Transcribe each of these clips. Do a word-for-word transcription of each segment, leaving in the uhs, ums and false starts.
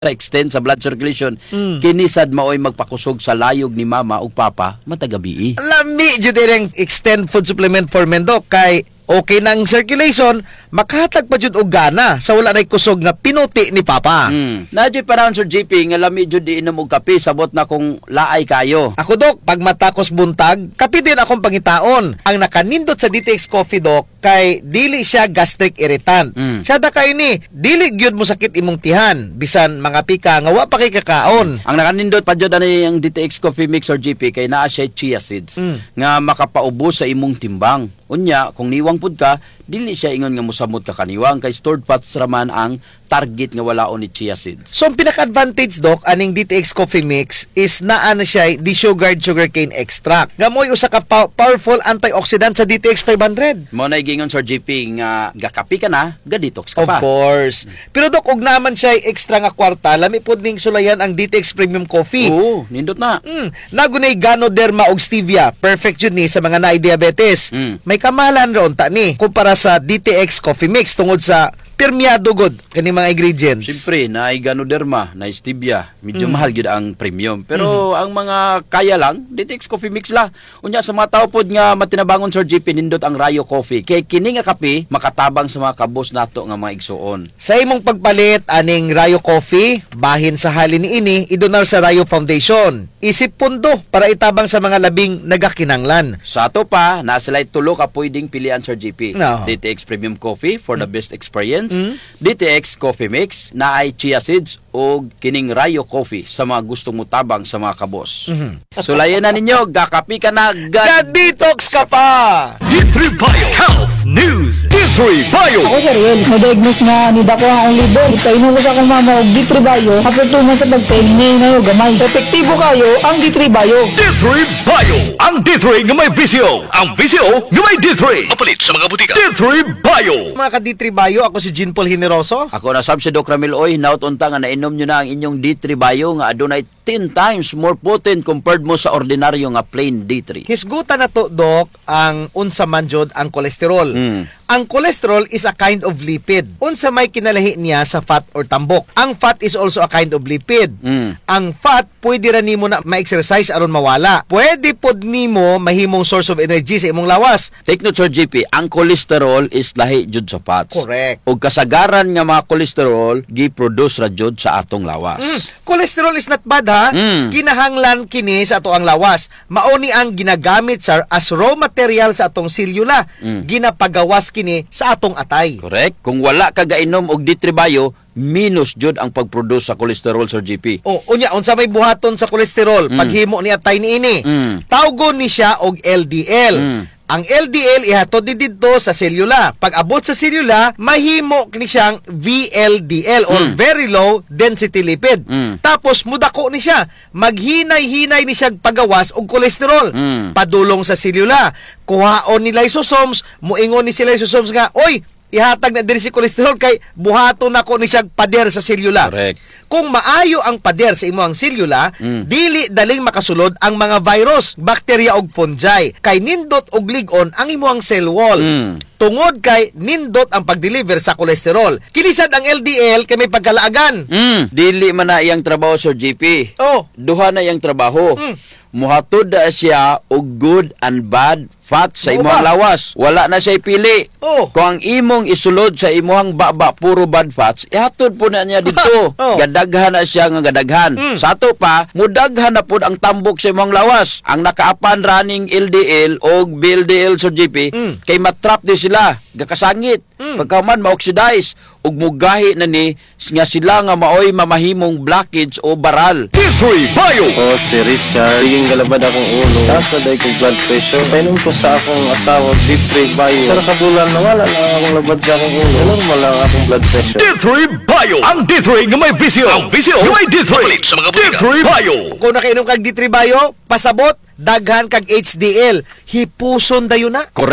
extend sa blood circulation, Mm. kinisad maoy magpakusog sa layog ni mama ug papa matagabi. Lami jud direng extend food supplement for men dok kay okay nang circulation, makahatag pa jud og gana sa wala nay kusog nga pinuti ni papa. Mm. Nadyo parang Sir J P nga lami jud di inom og kape sabot na kung laay kayo. Ako dok, pag matakos buntag, kape din akong pangitaon. Ang nakanindot sa D T X Coffee dok kay dili siya gastric irritant. Mm. Sada kay ni, dili gyud mo sakit imong tihan bisan mga pika nga wa pa kay kakaon. Ang nakanindot pa jud ani ang D T X Coffee Mix or G P kay naa siya chia seeds Mm. nga makapaubos sa imong timbang. Unya, kung niwang pud ka, dili siya ingon nga mosamot ka kaniwang kay stored fats raman ang target nga walaon ni chia seeds. So, ang pinaka-advantage, Doc, aning D T X Coffee Mix is naa na siya desugared sugarcane extract. Nga mo'y usa ka pa- powerful antioxidant sa D T X five hundred. Mo na gingon Sir J P nga gakapi ka na, ga-detox ka Of pa. course. Pero, Doc, og naman siya extra nga kwarta, lami po ning sulayan ang D T X Premium Coffee. Oo, nindot na. Mm, nagunay Ganoderma og stevia. Perfect yun ni sa mga naay-diabetes. Mm. May kamalan ron ta ni kumpara sa D T X Coffee Mix tungod sa permeado good kani mga ingredients. Siyempre, na Ganoderma, na stevia, medyo Mm. mahal yun ang premium. Pero ang mga kaya lang, D T X Coffee Mix la. Unya sa mga tao pod nga matinabangon Sir J P, nindot ang Rayo Coffee. Kay kini nga kape, makatabang sa mga kabos nato nga mga igsuon. Sa imong pagpalit aning Rayo Coffee, bahin sa halin ini, idonar sa Rayo Foundation. Isip pundo para itabang sa mga labing nagakinanglan. Sa ato pa, na sila tulo ka pwedeng pilian Sir J P. No. D T X Premium Coffee for the best experience. Mm. D T X Coffee Mix na ay chia seeds o kining Rayo Coffee sa mga gustong mutabang sa mga kabos. Mhm. Sulayan na ninyo, gakapi ka na, gad Ga-detox ka pa! D three Bio Health News. D three Bio. Ako sir yun, na-diagnose nga ni dako ang liver. Ipainom ko sa akong mama og D three Bio. After two months sa pagpahinay na yung gamay. Epektibo kayo ang D three Bio. D three Bio. Ang D three nga may visyo. Ang visyo nga may D three. Mapalit sa mga butika. D three Bio. Mga ka-D three Bio, ako si Jean Paul Generoso. Ako na sab si Doc Ramil Oy, naut unta nga nainom nyo na ang inyong D three Bio nga adunay ten times more potent compared mo sa ordinaryo nga plain D three. Hisgutan na to, Doc, ang unsa man jud ang kolesterol. Mm. Ang cholesterol is a kind of lipid. Unsa may kinalahi niya sa fat or tambok. Ang fat is also a kind of lipid. Mm. Ang fat, pwede ra nimo na ma-exercise aron mawala. Pwede pod nimo mahimong source of energy sa imong lawas. Take note Sir J P, ang cholesterol is lahi jud sa fats. Correct. Og kasagaran nga mga cholesterol gi-produce ra jud sa atong lawas. Mm. Cholesterol is not bad ha. Mm. Kinahanglan kini sa ato ang lawas. Mao ni ang ginagamit sir as raw material sa atong selula. Mm. Ginapagawas kini sa atong atay. Correct? Kung wala ka gainom og D three Bio, minus jud ang pag-produce sa cholesterol Sir J P. O, unya, unsa may buhaton sa kolesterol, Mm. paghimo ni atay niini. Mm. Tawgon ni siya og L D L. Mm. Ang L D L ihatod ni didto sa selula. Pag abot sa selula, mahimo kini siyang V L D L or Mm. very low density lipid. Mm. Tapos mudako ni siya, maghinay-hinay ni siya pagawas og kolesterol. Mm. Padulong sa selula. Kuhaon ni lysosomes, muingon ni si lysosomes nga, oy, ihatag na diri si kolesterol kay buhaton nako ni siya pader sa selula. Correct. Kung maayo ang pader sa imong selula, Mm. dili daling makasulod ang mga virus, bakterya ug fungi. Kay nindot og lig-on ang imong cell wall. Mm. Tungod kay nindot ang pag-deliver sa kolesterol. Kinisad ang L D L kay may pagkalaagan. Mm. Dili man na iyang trabaho Sir J P. Oh, Duha na iyang trabaho. Mm. Muhatod na siya og good and bad fat sa Oo imong ba? lawas. Wala na siya pili. Oh. Kung ang imong isulod sa imong baba puro bad fats, ihatod po na niya dito. Oh. Gadaghan na siya nga gadaghan. Mm. Sa ato pa, mudaghan na po ang tambok sa imong lawas. Ang nakaapan running L D L o B L D L Sir J P, Mm. kay matrap di sila, gakasangit. Mm. Pagkaman ma-oxidize ug mugahi na ni nga sila nga maoy mamahimong blockage o baral. D three Bio. Ako si Richard, naging galabad akong ulo. Tapos na dahil kong blood pressure. Painom ko sa akong asawa, D three Bio. Sa nakabulan na wala na akong labad sa akong ulo. Normal lang akong blood pressure. D three Bio. Ang D three nga may visyo. Ang visyo nga may D three. Mapalit sa mga butika. D three Bio. kung nakainom kag D three Bio, pasabot, daghan kag H D L. Hipuson dayon na. Correct.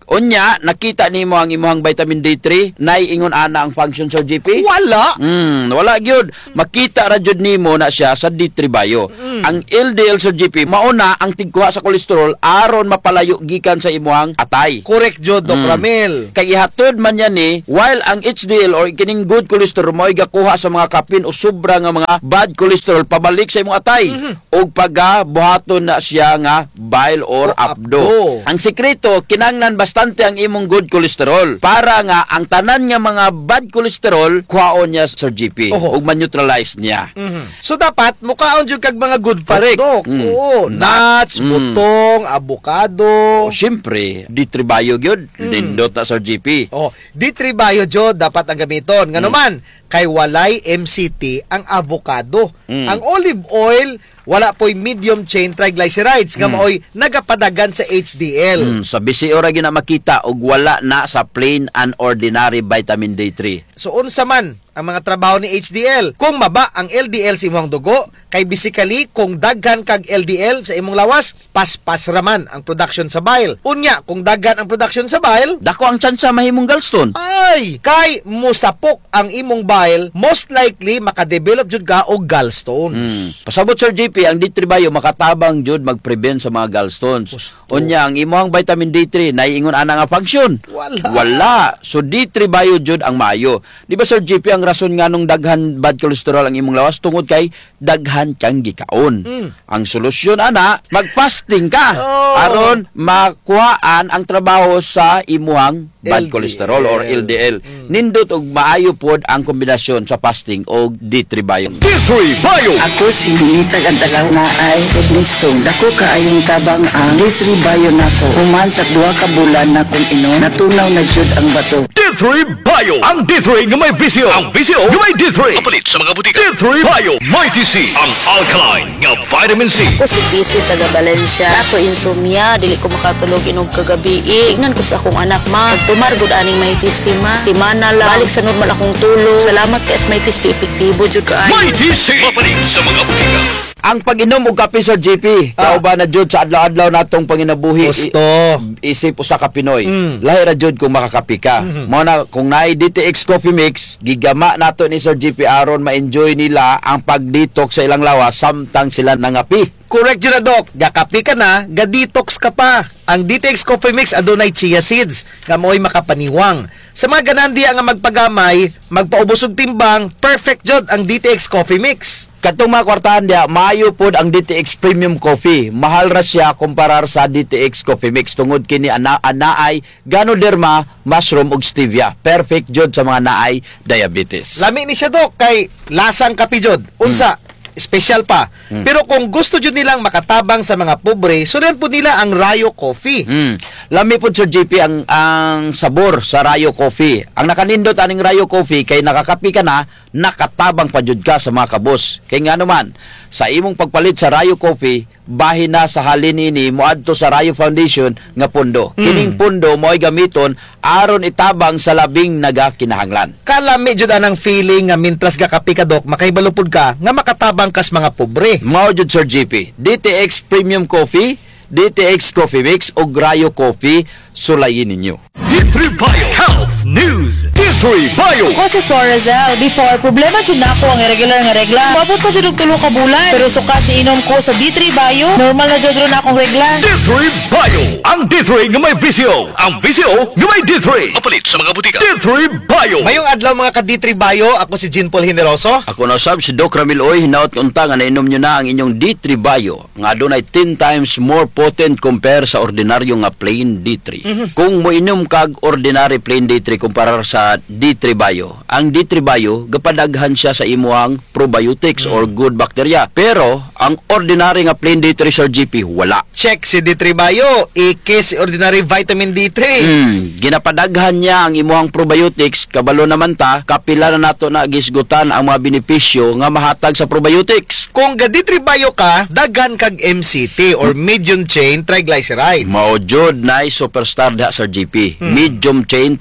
Unya, nakita nimo ang imong vitamin D three, nay ingon ana ang function Sir G P? Wala. Hmm, wala gyud. Makita ra jud nimo na siya sa D three Bio. Ang L D L Sir G P mauna ang tigkuha sa kolesterol aron mapalayo gikan sa imong atay. Correct jud, Doc Mm. Ramil. Kay ihatod man yan ni, while ang H D L or kining good cholesterol mo gakuha sa mga kapin o sobra nga mga bad cholesterol pabalik sa imong atay. O pagka buhaton na siya nga bile or O abdo. abdo. Ang sekreto, kinanglan bastante ang imong good cholesterol para nga ang tanan nga mga bad cholesterol kuhaon niya Sir G P Oho. ug ma-neutralize niya. Mhm. So dapat mukaon jud kag mga good fats, Correct. Doc. Mm. Oo, nuts, Mm. butong, avocado. O syempre, D three Bio gyud, nindot na Sir G P. Oh, D three Bio jud dapat ang gamiton. Ngano man, kay walay M C T ang avocado. Mm. Ang olive oil wala po'y medium chain triglycerides nga maoy nagapadagan sa H D L. Mm, sa bisi ora gyud na makita ug wala na sa plain and ordinary vitamin D three. So unsa man ang mga trabaho ni H D L? Kung maba ang L D L sa imong dugo, kay basically kung daghan kag L D L sa imong lawas, paspas raman ang production sa bile. Unya, kung daghan ang production sa bile, Dako ang tsansa mahimong gallstone. ay, kay musapok ang imong bile, most likely makadevelop jud ka og gallstones. Mm. Pasabot Sir J P, ang D three Bio makatabang jud mag-prevent sa mga gallstones. Gusto. Unya ang imong vitamin D three naiingon ana nga function. Wala. Wala. So D three Bio jud ang maayo. Di ba Sir J P ang rason nga nung daghan bad cholesterol ang imong lawas tungod kay daghan kang gikaon. Mm. Ang solusyon ana, mag-fasting ka Oh. aron makuhaan ang trabaho sa imuhang bad L D L. cholesterol or L D L. Nindot og maayo pod ang kombinasyon sa fasting og D three Bio. D three Bio. Ako si Ninita Gantalaw na ay Ednistong. Dako kaayong tabang ang D three Bio nato. Human sa duha ka bulan na kung inon, natunaw na jud ang bato. D three Bio. Ang D three nga may visio. Ang visio nga may D three. Kapalit sa mga butika. D three Bio. Mighty C. Ang alkaline nga vitamin C. Ako si Busy taga Valencia. Ako insomnia, dili ko makatulog inog kagabi. Ignan ko sa akong anak ma. Pagtumar gud aning may tisima. Simana lang. Balik sa normal akong tulog. Salamat kay may tisi epektibo jud kaayo. Mighty C. Kapalit sa mga butika. Ang pag-inom og kape Sir J P, Ah. kauban na jud sa adlaw-adlaw natong panginabuhi. Gusto. I- isip usa ka Pinoy. Mm. Lahi ra jud kung makakapi ka. Mao na kung naay D T X Coffee Mix, gigama nato ni Sir J P aron ma-enjoy nila ang pag-detox sa ilang lawas samtang sila nangapi. Correct yun na, Doc. Gakapi ka na, ga-detox ka pa. Ang D T X Coffee Mix adunay chia seeds nga mo'y makapaniwang. Sa mga ganandiya nga magpagamay, magpaubos og timbang, perfect jud ang D T X Coffee Mix. Katong mga kwartahan dia, maayo pod ang D T X Premium Coffee. Mahal ra siya kumparar sa D T X Coffee Mix tungod kini ana anaay Ganoderma, mushroom ug stevia. Perfect jud sa mga naay diabetes. Lami ni siya, Doc, kay lasang kapi jud. Unsa? Special pa. Pero kung gusto jud nilang makatabang sa mga pobre, sundan po nila ang Rayo Coffee. Mm. Lami po Sir J P ang ang sabor sa Rayo Coffee. Ang nakanindot aning Rayo Coffee kay nakakapi ka na, nakatabang pa jud ka sa mga kabos. Kay nga naman, sa imong pagpalit sa Rayo Coffee, bahin na sa halin ini moadto sa Rayo Foundation nga pundo. Kining pundo mo'y gamiton aron itabang sa labing nagakinahanglan. Kalami jud anang feeling nga mintras gakapi ka, Doc, makaibalupod ka nga makatabang kas mga pobre. Mao jud Sir J P, D T X Premium Coffee, D T X Coffee Mix o Rayo Coffee, sulayin ninyo. D three Bio. Health News. D three Bio. Ako si Florazel. Before, problema dyan na ako ang irregular nga regla. Mabot pa dyan og tulo ka bulan. Pero sukat ni inom ko sa D three Bio, normal na dyan ron akong regla. D three Bio. Ang D three nga may visio. Ang visio nga may D three. Kapalit sa mga butika. D three Bio. Mayong adlaw mga ka D three Bio, ako si Jean Paul Generoso. Ako na sab si Doc Ramil Oy, hinaot unta nga nainom nyo na ang inyong D three Bio nga adunay ten times more potent compare sa ordinaryo nga plain D three. Kung mo inom kag ordinary plain D three kumpara sa D three Bio, ang D three Bio gapadaghan siya sa imuhang probiotics or good bacteria. Pero ang ordinary nga plain D three Sir G P wala. Check si D three Bio, ike si ordinary vitamin D three. Hmm, ginapadaghan niya ang imuhang probiotics, kabalo naman ta, kapila na nato na gisgutan ang mga benepisyo nga mahatag sa probiotics. Kung ga D three Bio ka, daghan kag M C T or medium chain triglyceride. Mao jud na superstar da Sir G P. Medium chain triglyceride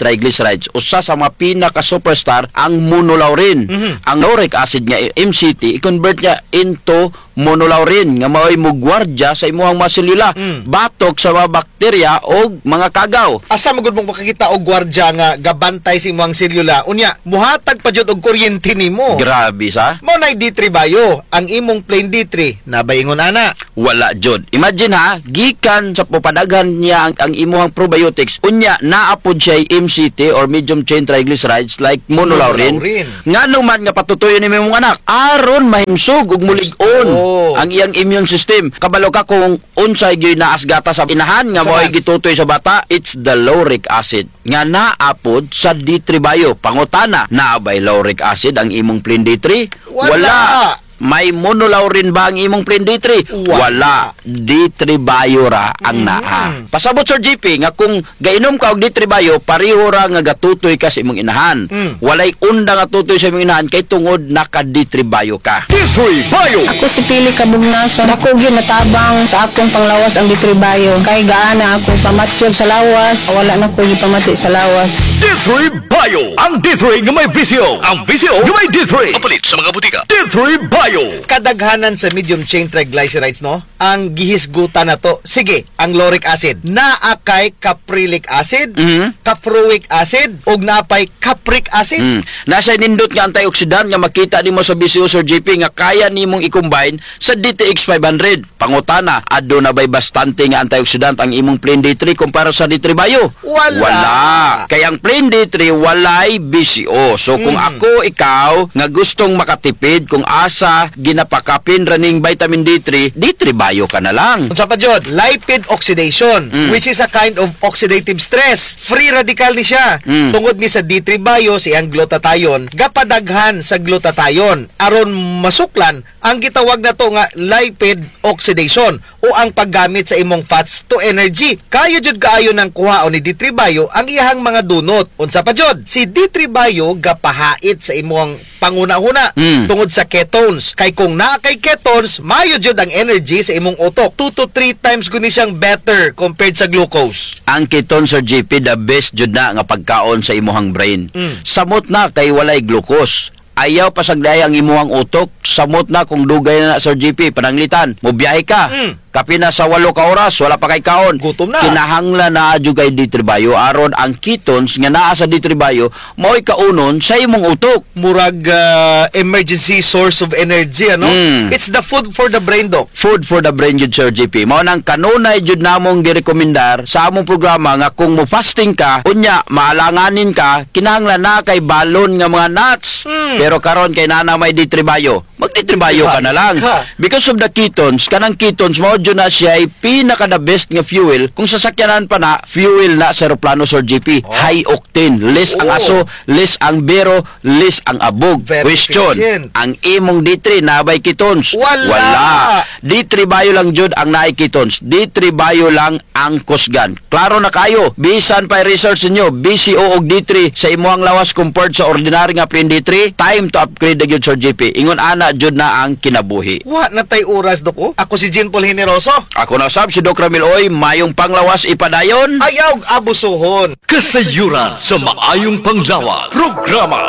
triglycerides, usa sa mga pinaka superstar ang monolaurin. Ang lauric acid nga M C T i-convert niya into monolaurin nga mao'y mugwardya sa imuhang mga selula, batok sa mga bakterya o mga kagaw. Asa magud mong makakita og gwardya nga gabantay sa imong selula. Unya, muhatag pa jud og kuryente nimo. Grabe sa. Mo nay D three Bio, ang imong plain D three nabayingon ana. Wala jud. Imagine ha, gikan sa pupadaghan niya ang, ang imuhang probiotics, unya naapod siya M C T or medium chain triglycerides like monolaurin. Monolaurin. Ngano man nga patutuyo ni imong anak, aron mahimsog ug mulig-on Oh. ang iyang immune system. Kabalo ka kung unsay gyud naas gata sa inahan nga Saan? mo'y gitutoy sa bata, it's the lauric acid nga naapod sa D three Bio. Pangutana, naabay lauric acid ang imong plain D three? Wala. May monolaurin ba ang imong plain D three? Wala. D three Bio ra ang naa. Pasabot Sir G P nga kung gainom ka og D three Bio, pareho ra nga gatutoy ka sa imong inahan. Mm. Walay unda nga tutoy sa imong inahan kay tungod naka D three Bio ka. D three Bio. Ako si Pili Kabugnason. Ako gyud natabang sa akong panglawas ang D three Bio. Kay gaana akong pamatyog sa lawas. Wala na ko pamati sa lawas. D three Bio. Ang D three nga may visyo. Ang visyo nga may D three. Kapalit sa mga butika. D three Bio. Kadaghanan sa medium chain triglycerides, no? Ang gihisgutan na to. Sige, ang lauric acid. Naakay caprilic acid, Mhm. caproic acid, ug naapay capric acid. Mm. Nasa nindot nga antioxidant nga makita nimo sa B C O Sir G P nga kaya nimong i-combine sa D T X five hundred. Pangutana, adto na bay bastante nga antioxidant ang imong plain D three kumpara sa D three Bio? Wala. Wala. Kaya ang plain D three walay B C O. So kung ako ikaw nga gustong makatipid kung asa ginapakapin raning vitamin D three, D three Bio ka na lang. Unsa pa jud? Lipid oxidation, Mm. which is a kind of oxidative stress. Free radical ni siya. Mm. Tungod ni sa D three Bio siyang glutathione, gapadaghan sa glutathione aron masuklan ang gitawag na to nga lipid oxidation o ang paggamit sa imong fats to energy. Kayo jud kaayo ng kuhaon ni D three Bio ang iyang mga dunot. Unsa pa jud? Si D three Bio gapahait sa imong panguna-una Mm. tungod sa ketones. Kay kung naa kay ketones, mayo jud ang energy sa imong utok. two to three times guni siyang better compared sa glucose. Ang ketone Sir G P the best jud na nga pagkaon sa imuhang brain. Mm. Samot na kay walay glucose. Ayaw pasagday ang imuhang utok, samot na kung dugay na Sir G P pananglitan. Mobiyahe ka. Mm. Kapi na sa walo ka oras, wala pa kay kaon. Gutom na. Kinahanglan na adyo kay D three Bio aron ang ketones nga naa sa D three Bio mao'y kaunon sa imong utok. Murag uh, emergency source of energy, ano? Mm. It's the food for the brain, Doc. Food for the brain jud Sir G P. Mao nang kanunay jud namong girekomendar sa among programa nga kung mo fasting ka, unya maalanganin ka, kinahanglan na kay balon nga mga nuts. Mm. Pero karon kay nana may D three Bio, mag D three Bio ka na lang. Ka. Because of the ketones, kanang ketones mao jud na siya ay pinaka the best nga fuel kung sasakyanan pa na fuel na sa eroplano Sir G P. High octane, less ang Oh. aso, less ang bero, less ang abog. Very Question, efficient. ang imong D three nabay ketones? Wala. Wala. D three Bio lang jud ang naay ketones. D three Bio lang ang kusgan. Klaro na kayo. Bisan pa research niyo, B C O og D three sa imuhang lawas compared sa ordinary nga plain D three, time to upgrade na jud Sir G P. Ingon ana jud na ang kinabuhi. Wa na tay oras, Doc. Oh. Ako si Jean Paul Generoso. Ako na sab si Doc Ramil Oy, mayong panglawas ipadayon. Ayaw abusuhon. Kasayuran sa maayong panglawas. Programa